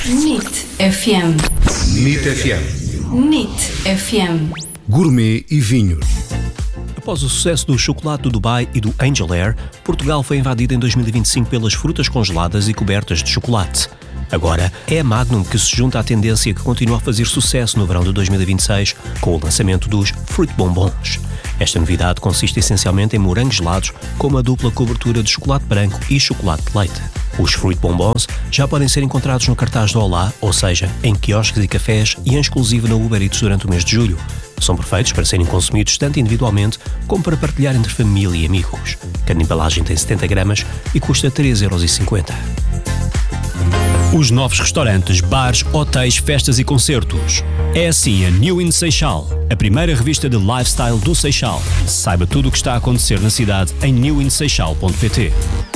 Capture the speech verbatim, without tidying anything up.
N I T F M. N I T F M. N I T F M. Gourmet e vinhos. Após o sucesso do chocolate do Dubai e do Angel Air, Portugal foi invadido em dois mil e vinte e cinco pelas frutas congeladas e cobertas de chocolate. Agora é a Magnum que se junta à tendência que continua a fazer sucesso no verão de dois mil e vinte e seis com o lançamento dos Fruit Bonbons. Esta novidade consiste essencialmente em morangos gelados com uma dupla cobertura de chocolate branco e chocolate de leite. Os Fruit Bonbons já podem ser encontrados no cartaz do Olá, ou seja, em quiosques e cafés e em exclusivo na Uber Eats durante o mês de julho. São perfeitos para serem consumidos tanto individualmente como para partilhar entre família e amigos. Cada embalagem tem setenta gramas e custa três euros e cinquenta. Os novos restaurantes, bares, hotéis, festas e concertos. É assim a New in Seixal, a primeira revista de lifestyle do Seixal. Saiba tudo o que está a acontecer na cidade em new in seixal ponto pt.